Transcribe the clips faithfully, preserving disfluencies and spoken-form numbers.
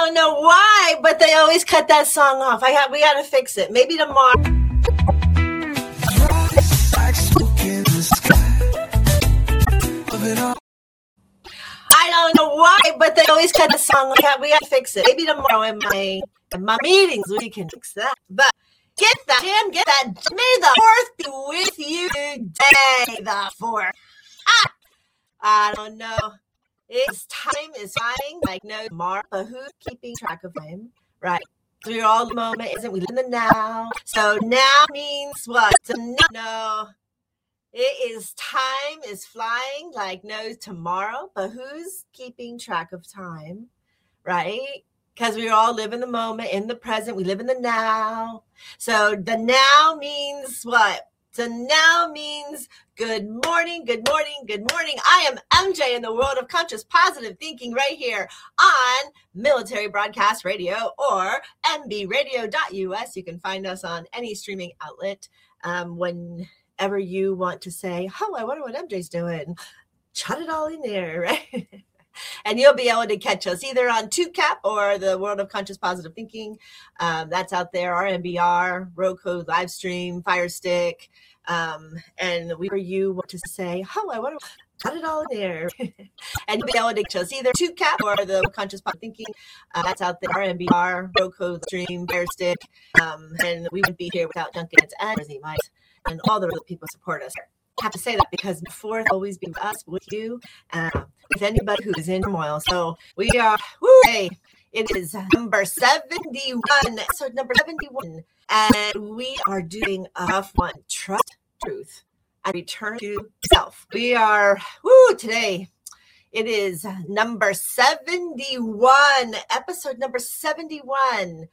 don't know why, but they always cut that song off. I got, we got to fix it. Maybe tomorrow. I don't know why, but they always cut the song off. We got, we got to fix it. Maybe tomorrow in my in my meetings we can fix that. But get that, Jim. Get that. May the fourth be with you today. The fourth. Ah, I don't know. It's time is flying like no tomorrow, but who's keeping track of time? Right. We're all the moment, isn't we? Live in the now. So now means what? So no. It is time is flying like no tomorrow, but who's keeping track of time? Right? Because we all live in the moment, in the present. We live in the now. So the now means what? So now means good morning, good morning, good morning. I am M J in the world of conscious positive thinking right here on Military Broadcast Radio or m b radio dot u s. You can find us on any streaming outlet. Um, whenever you want to say, oh, I wonder what M J's doing. Shut it all in there, right? And you'll be able to catch us either on two cap or the World of Conscious Positive Thinking. Um, that's out there, R M B R, Roku, Livestream, Fire Stick. Um, and we were you want to say, oh, I wonder, cut it all in there. And you'll be able to catch us either two cap or the Conscious Positive Thinking. Uh, that's out there, R M B R, Roku, Livestream, Fire Stick. Um, and we wouldn't be here without Duncan and Jersey Mike and all the people support us. I have to say that because before it's always been us, with you, uh, with anybody who is in turmoil. So we are, woo, hey, it is number seventy-one, episode number seventy-one, and we are doing a rough one, trust, truth, and return to self. We are, woo, today, it is number seventy-one, episode number seventy-one,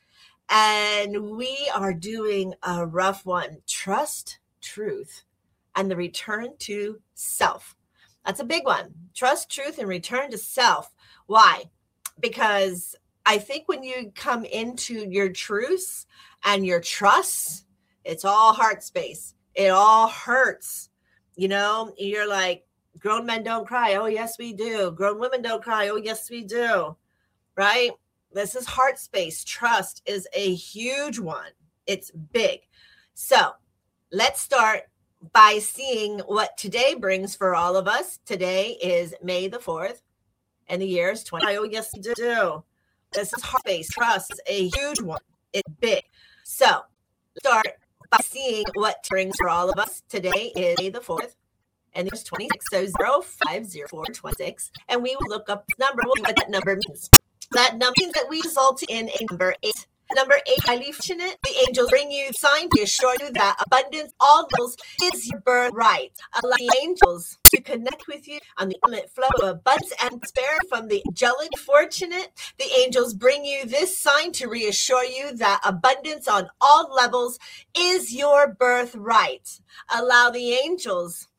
and we are doing a rough one, trust, truth, and the return to self. That's a big one. Trust, truth, and return to self. Why? Because I think when you come into your truths and your trusts, it's all heart space. It all hurts. You know, you're like, grown men don't cry. Oh, yes, we do. Grown women don't cry. Oh, yes, we do. Right? This is heart space. Trust is a huge one. It's big. So let's start by seeing what today brings for all of us. Today is May the fourth, and the year is twenty. Oh, yes, we do. This is heart space. Trust is a huge one. It's big. So start by seeing what brings for all of us. Today is May the fourth, and there's twenty-six, so zero five zero four twenty-six, and we will look up the number. We'll see what that number means. That number means that we result in a number eight. Number eight, highly fortunate. The angels bring you a sign to assure you that abundance, all levels, is your birthright. Allow the angels to connect with you on the ultimate flow of abundance and prosperity from the angelic fortunate. The angels bring you this sign to reassure you that abundance on all levels is your birthright. Allow the angels